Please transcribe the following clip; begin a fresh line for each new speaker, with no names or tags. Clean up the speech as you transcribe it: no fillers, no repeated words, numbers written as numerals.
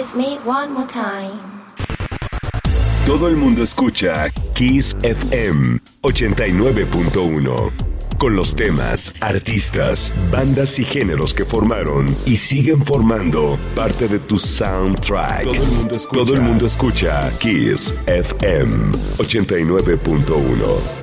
with me one more time.
Todo el mundo escucha Kiss FM 89.1. Con los temas, artistas, bandas y géneros que formaron y siguen formando parte de tu soundtrack. Todo el mundo escucha Kiss FM 89.1.